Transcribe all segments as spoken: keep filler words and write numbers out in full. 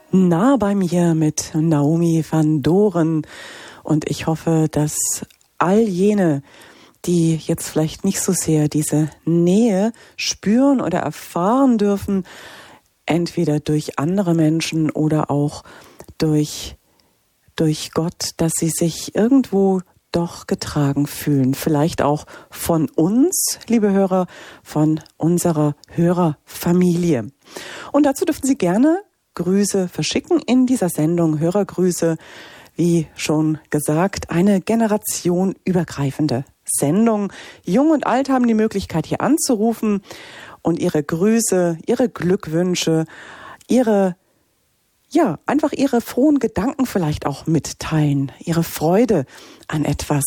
Nah bei mir mit Naomi van Doren. Und ich hoffe, dass all jene, die jetzt vielleicht nicht so sehr diese Nähe spüren oder erfahren dürfen, entweder durch andere Menschen oder auch durch, durch Gott, dass sie sich irgendwo doch getragen fühlen. Vielleicht auch von uns, liebe Hörer, von unserer Hörerfamilie. Und dazu dürfen Sie gerne Grüße verschicken in dieser Sendung. Hörergrüße, wie schon gesagt, eine generationenübergreifende Sendung. Jung und alt haben die Möglichkeit, hier anzurufen und ihre Grüße, ihre Glückwünsche, ihre, ja, einfach ihre frohen Gedanken vielleicht auch mitteilen, ihre Freude an etwas.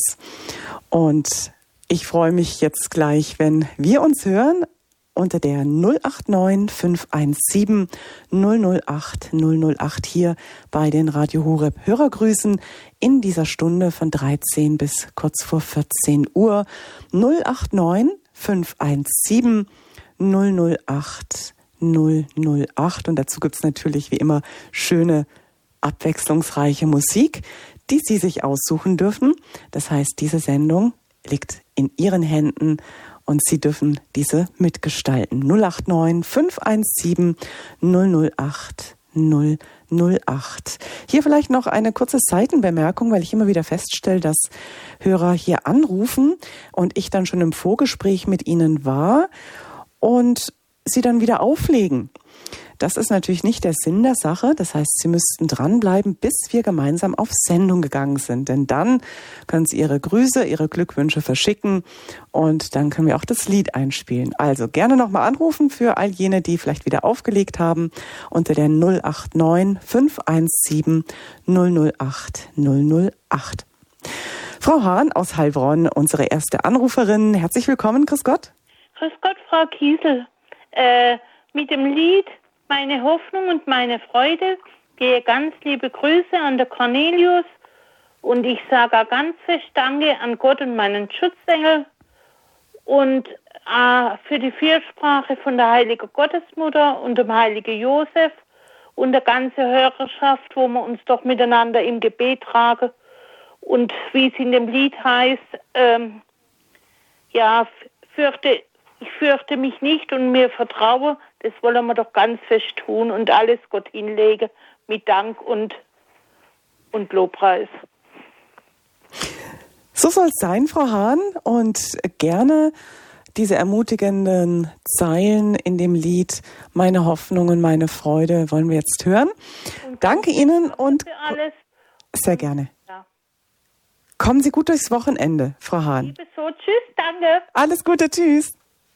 Und ich freue mich jetzt gleich, wenn wir uns hören unter der null acht neun fünf eins sieben null null acht null null acht hier bei den Radio Horeb Hörergrüßen in dieser Stunde von dreizehn bis kurz vor vierzehn Uhr. null acht neun fünf eins sieben null null acht null null acht. Und dazu gibt es natürlich wie immer schöne, abwechslungsreiche Musik, die Sie sich aussuchen dürfen. Das heißt, diese Sendung liegt in Ihren Händen und Sie dürfen diese mitgestalten. null acht neun fünf eins sieben null null acht null null acht. Hier vielleicht noch eine kurze Seitenbemerkung, weil ich immer wieder feststelle, dass Hörer hier anrufen und ich dann schon im Vorgespräch mit ihnen war und sie dann wieder auflegen. Das ist natürlich nicht der Sinn der Sache. Das heißt, Sie müssten dranbleiben, bis wir gemeinsam auf Sendung gegangen sind. Denn dann können Sie Ihre Grüße, Ihre Glückwünsche verschicken und dann können wir auch das Lied einspielen. Also gerne nochmal anrufen für all jene, die vielleicht wieder aufgelegt haben, unter der null acht neun fünf eins sieben null null acht null null acht. Frau Hahn aus Heilbronn, unsere erste Anruferin. Herzlich willkommen, grüß Gott. Grüß Gott, Frau Kiesel. Äh, mit dem Lied Meine Hoffnung und meine Freude gehe ganz liebe Grüße an der Cornelius und ich sage auch ganz fest Danke an Gott und meinen Schutzengel und äh, für die Fürsprache von der Heiligen Gottesmutter und dem Heiligen Josef und der ganzen Hörerschaft, wo wir uns doch miteinander im Gebet tragen und wie es in dem Lied heißt, ähm, ja, fürchte Ich fürchte mich nicht und mir vertraue, das wollen wir doch ganz fest tun und alles Gott hinlegen mit Dank und, und Lobpreis. So soll es sein, Frau Hahn, und gerne diese ermutigenden Zeilen in dem Lied Meine Hoffnung und meine Freude wollen wir jetzt hören. Und danke Ihnen und für alles. Sehr gerne. Ja. Kommen Sie gut durchs Wochenende, Frau Hahn. Liebe so, tschüss, danke. Alles Gute, tschüss.